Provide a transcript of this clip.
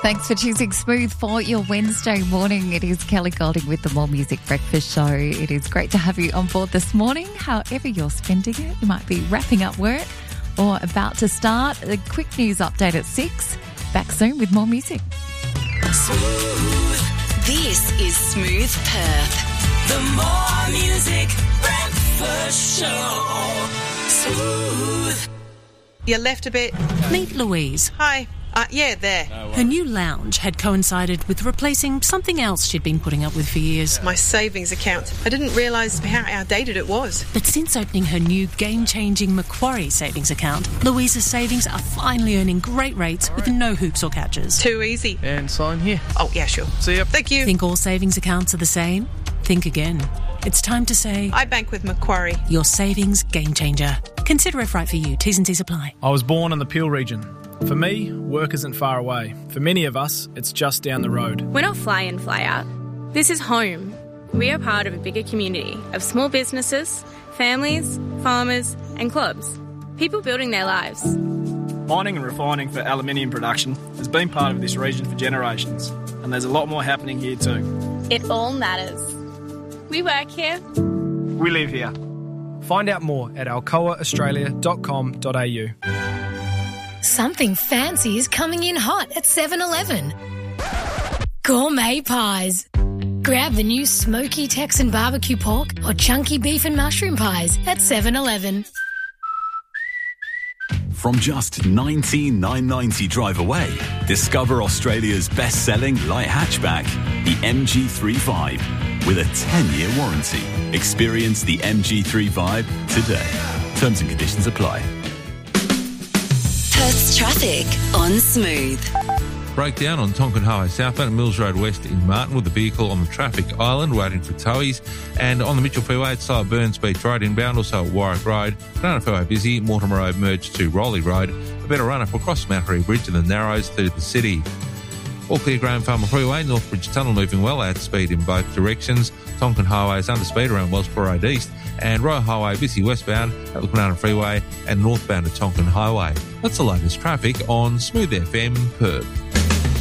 Thanks for choosing Smooth for your Wednesday morning. It is Kelly Golding with the More Music Breakfast Show. It is great to have you on board this morning. However you're spending it, you might be wrapping up work or about to start. A quick news update at 6. Back soon with more music. Smooth. This is Smooth Perth. The More Music Breakfast Show. Smooth. You left a bit. Meet Louise. Hi. Yeah, there. Her new lounge had coincided with replacing something else she'd been putting up with for years. My savings account. I didn't realise how outdated it was. But since opening her new game-changing Macquarie savings account, Louise's savings are finally earning great rates with no hoops or catches. Too easy. And sign here. Oh, yeah, sure. See ya. Thank you. Think all savings accounts are the same? Think again. It's time to say... I bank with Macquarie. Your savings game changer. Consider if right for you. T's and C's apply. I was born in the Peel region. For me, work isn't far away. For many of us, it's just down the road. We're not fly in, fly out. This is home. We are part of a bigger community of small businesses, families, farmers and clubs. People building their lives. Mining and refining for aluminium production has been part of this region for generations, and there's a lot more happening here too. It all matters. We work here. We live here. Find out more at alcoaaustralia.com.au. Something fancy is coming in hot at 7-Eleven. Gourmet pies. Grab the new smoky Texan barbecue pork or chunky beef and mushroom pies at 7-Eleven. From just $19,990 drive away, discover Australia's best-selling light hatchback, the MG3 Vibe, with a 10-year warranty. Experience the MG3 Vibe today. Terms and conditions apply. Perth's traffic on Smooth. Breakdown on Tonkin Highway southbound at Mills Road West in Martin with the vehicle on the traffic island waiting for towies. And on the Mitchell Freeway, it's slow at Burns Beach Road inbound, also at Warwick Road. Banana Freeway busy, Mortimer Road merged to Rowley Road. A better run up across Mount Harry Bridge and the Narrows through the city. All clear Graham Farmer Freeway, Northbridge Tunnel moving well at speed in both directions. Tonkin Highway is under speed around Wellsborough Road East. And Royal Highway busy westbound at the Kwinana Freeway and northbound at Tonkin Highway. That's the latest traffic on Smooth FM Perth.